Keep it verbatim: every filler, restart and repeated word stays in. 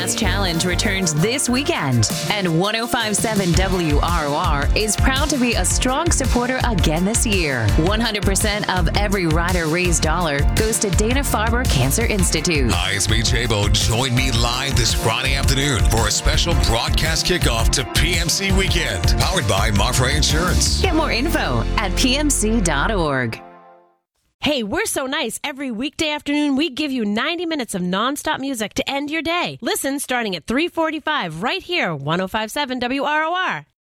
Podcast Challenge returns this weekend, and one oh five point seven W R O R is proud to be a strong supporter again this year. one hundred percent of every rider raised dollar goes to Dana-Farber Cancer Institute. Hi, it's me, Chabo. Join me live this Friday afternoon for a special broadcast kickoff to P M C Weekend, powered by Mafre Insurance. Get more info at P M C dot org. Hey, we're so nice. Every weekday afternoon, we give you ninety minutes of nonstop music to end your day. Listen starting at three forty-five right here, one oh five point seven W R O R.